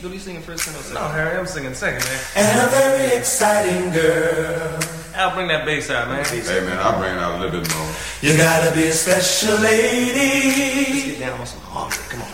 Do you singing first or second? No, Harry, I'm singing second, man. And a very exciting girl. Al, bring that bass out, man. Hey, man, I'll bring it out a little bit more. You gotta be a special lady. Let's get down on some harmony. Come on.